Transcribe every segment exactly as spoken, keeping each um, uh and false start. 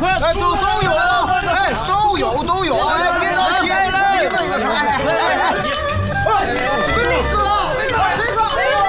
快！ 哎，都都有，哎，都有都有，哎，别着急，一个一个说，哎哎哎，飞哥，飞哥，飞哥，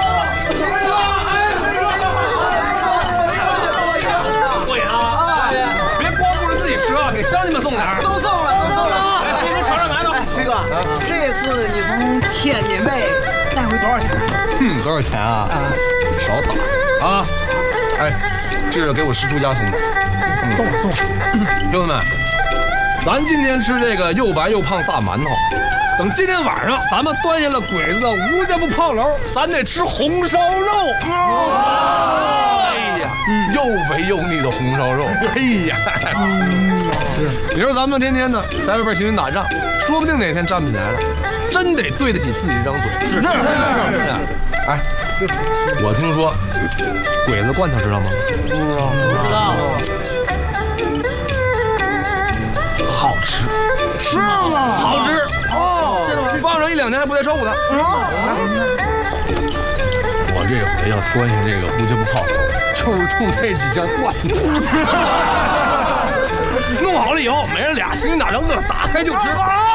对啊，别光顾着自己吃啊，给乡亲们送点儿。 都送了，都送了。 哎，飞哥尝尝馒头。 飞哥，这次你从天津卫带回多少钱？ 嗯，多少钱啊？少打啊！哎，这是给我师叔家送的。 送了送了。 兄弟们，咱今天吃这个又白又胖大馒头，等今天晚上咱们端下了鬼子的吴家埠炮楼，咱得吃红烧肉。哎呀，又肥又腻的红烧肉。哎呀，你说咱们天天呢在外边行军打仗，说不定哪天站不起来了，真得对得起自己这张嘴。是是是是。哎，我听说鬼子罐头知道吗？ 不知道。 好吃， 是吗？ 好吃哦，放上一两年还不带臭的。我这回要端下这个吴家埠炮，就是冲这几件罐头。弄好了以后，每人俩行军打仗饿，打开就吃。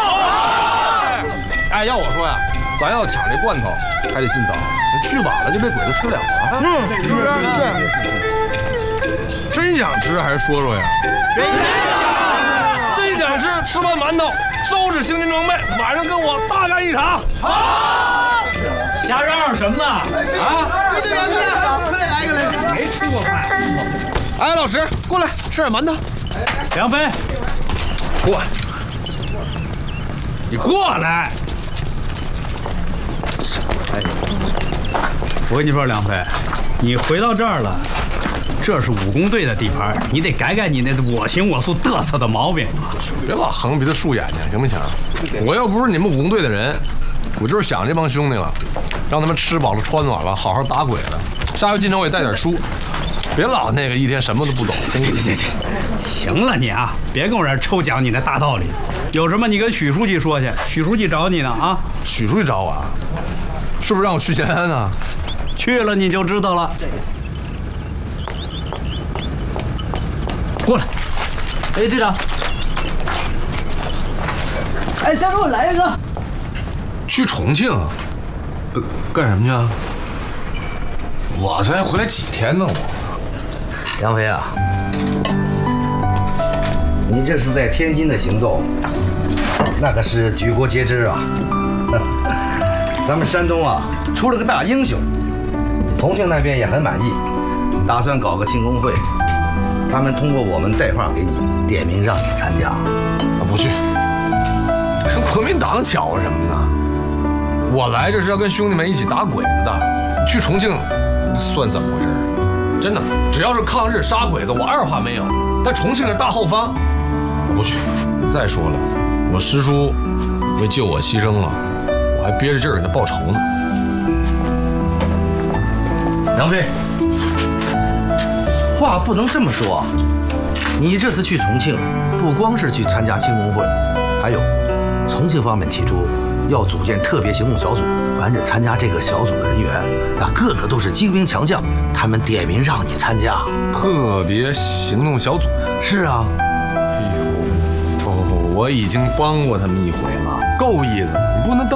哎，要我说呀，咱要抢这罐头，还得尽早，去晚了就被鬼子吃了啊。 嗯，对对。真想吃还是说说呀？真想吃，吃完馒头，收拾行军装备，晚上跟我大干一场。 好，瞎嚷嚷什么呢？啊！ 队长，队长，快点来一个来！ 没吃过饭。 哎，老石，过来吃点馒头。 梁飞， 过来，你过来。 哎，我跟你说，梁飞，你回到这儿了。这是武工队的地盘，你得改改你那我行我素嘚瑟的毛病。 别老横鼻子竖眼睛，行不行？我要不是你们武工队的人，我就是想这帮兄弟了，让他们吃饱了穿暖了，好好打鬼子。下回进城我也带点书，别老那个一天什么都不懂。 行行行行，行了你啊，别跟我这儿抽讲你那大道理。有什么你跟许书记说去，许书记找你呢啊。 许书记找我啊？是不是让我去延安啊？ 去了你就知道了。过来， 哎，队长，哎，再给我来一个。 去重庆，呃，干什么去啊？我才回来几天呢，我。 杨飞啊，你这是在天津的行动，那可是举国皆知啊。咱们山东啊出了个大英雄，重庆那边也很满意，打算搞个庆功会。他们通过我们带话给你，点名让你参加。 我不去，跟国民党搅和什么呢？我来这是要跟兄弟们一起打鬼子的，去重庆算怎么回事？真的，只要是抗日杀鬼子，我二话没有。但重庆是大后方，我不去。再说了，我师叔为救我牺牲了，我还憋着劲儿给他报仇呢。 杨飞。话不能这么说，你这次去重庆，不光是去参加庆功会，还有重庆方面提出要组建特别行动小组，凡是参加这个小组的人员，那个个都是精兵强将，他们点名让你参加。 特别行动小组？ 是啊。 哎呦，哦，我已经帮过他们一回了，够意思，你不能